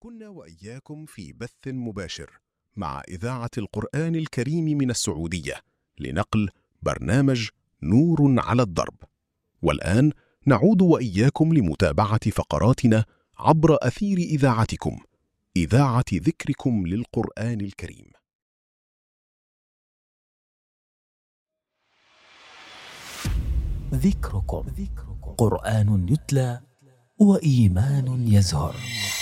كنا وإياكم في بث مباشر مع إذاعة القرآن الكريم من السعودية لنقل برنامج نور على الدرب. والآن نعود وإياكم لمتابعة فقراتنا عبر أثير إذاعتكم، إذاعة ذكركم للقرآن الكريم. ذكركم قرآن يتلى وإيمان يزهر.